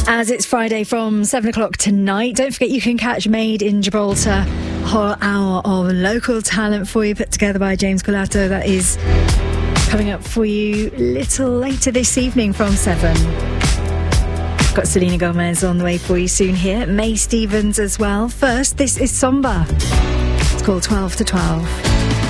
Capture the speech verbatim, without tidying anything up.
As it's Friday from seven o'clock tonight, don't forget you can catch Made in Gibraltar, a whole hour of local talent for you, put together by James Colato. That is coming up for you a little later this evening from seven. Got Selena Gomez on the way for you soon here. May Stevens as well. First, this is Somba. It's called twelve to twelve.